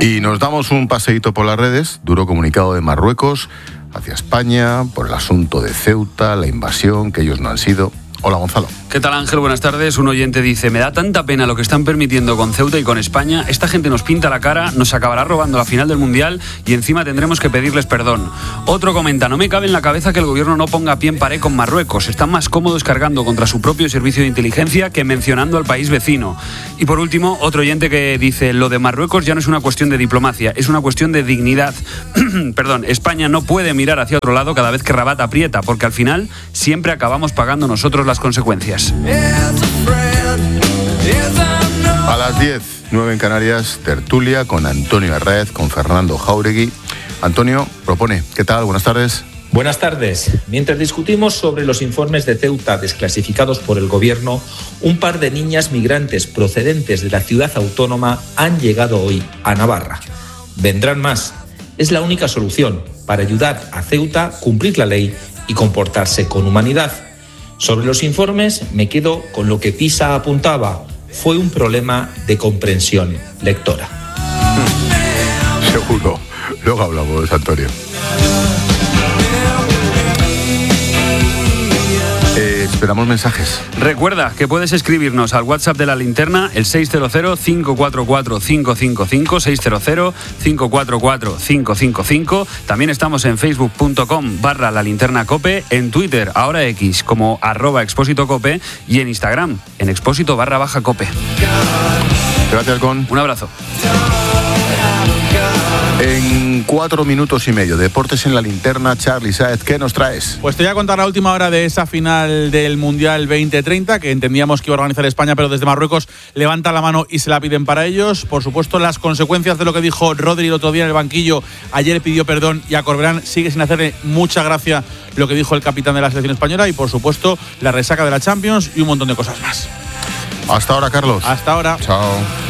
Y nos damos un paseíto por las redes. Duro comunicado de Marruecos hacia España por el asunto de Ceuta, la invasión, que ellos no han sido. Hola, Gonzalo. ¿Qué tal, Ángel? Buenas tardes. Un oyente dice: me da tanta pena lo que están permitiendo con Ceuta y con España. Esta gente nos pinta la cara, nos acabará robando la final del Mundial y encima tendremos que pedirles perdón. Otro comenta: no me cabe en la cabeza que el gobierno no ponga pie en pared con Marruecos. Están más cómodos cargando contra su propio servicio de inteligencia que mencionando al país vecino. Y por último, otro oyente que dice: lo de Marruecos ya no es una cuestión de diplomacia, es una cuestión de dignidad. Perdón, España no puede mirar hacia otro lado cada vez que Rabat aprieta, porque al final siempre acabamos pagando nosotros las consecuencias. A las 10, 9 en Canarias, tertulia con Antonio Herrez, con Fernando Jáuregui. Antonio propone. ¿Qué tal? Buenas tardes. Buenas tardes. Mientras discutimos sobre los informes de Ceuta desclasificados por el gobierno, un par de niñas migrantes procedentes de la ciudad autónoma han llegado hoy a Navarra. Vendrán más. Es la única solución para ayudar a Ceuta a cumplir la ley y comportarse con humanidad. Sobre los informes me quedo con lo que Pisa apuntaba. Fue un problema de comprensión lectora. Seguro. Luego hablamos, Antonio. Esperamos mensajes. Recuerda que puedes escribirnos al WhatsApp de La Linterna, el 600-544-555, 600-544-555. También estamos en facebook.com/La Linterna Cope, en Twitter, ahora X, como @expósitocope, y en Instagram, en expósito_cope. Gracias, Gon. Un abrazo. En 4 minutos y medio, Deportes en La Linterna. Charly Sáez, ¿qué nos traes? Pues te voy a contar la última hora de esa final del Mundial 2030, que entendíamos que iba a organizar España, pero desde Marruecos levanta la mano y se la piden para ellos. Por supuesto, las consecuencias de lo que dijo Rodri el otro día en el banquillo. Ayer pidió perdón y a Corberán sigue sin hacerle mucha gracia lo que dijo el capitán de la selección española. Y por supuesto, la resaca de la Champions y un montón de cosas más. Hasta ahora, Carlos. Hasta ahora. Chao.